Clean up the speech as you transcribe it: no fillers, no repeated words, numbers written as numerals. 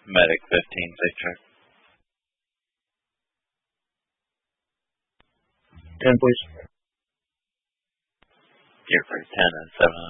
Medic 15, safe check. 10, please. Gear for 10 and 7